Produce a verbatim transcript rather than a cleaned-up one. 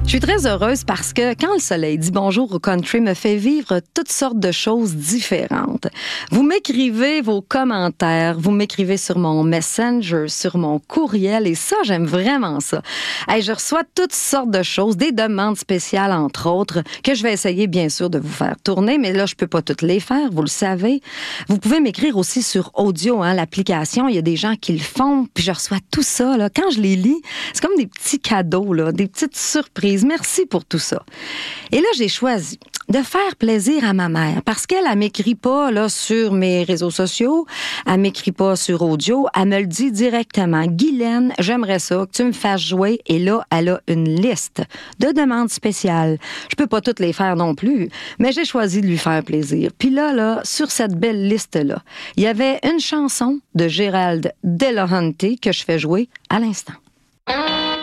Je suis très heureuse parce que quand le soleil dit bonjour au country me fait vivre toutes sortes de choses différentes. Vous m'écrivez vos commentaires, vous m'écrivez sur mon Messenger, sur mon courriel et ça, j'aime vraiment ça. Hey, je reçois toutes sortes de choses, des demandes spéciales entre autres, que je vais essayer bien sûr de vous faire tourner, mais là, je peux pas toutes les faire, vous le savez. Vous pouvez m'écrire aussi sur Audio, hein, l'application, il y a des gens qui le font, puis je reçois tout ça. Là. Quand je les lis, c'est comme des petits cadeaux, là, des petites surprises. Merci pour tout ça. Et là, j'ai choisi de faire plaisir à ma mère parce qu'elle, elle m'écrit pas là, sur mes réseaux sociaux, elle m'écrit pas sur Audio, elle me le dit directement. Guylaine, j'aimerais ça que tu me fasses jouer. Et là, elle a une liste de demandes spéciales. Je peux pas toutes les faire non plus, mais j'ai choisi de lui faire plaisir. Puis là, là, sur cette belle liste-là, il y avait une chanson de Gérald Delahunty que je fais jouer à l'instant.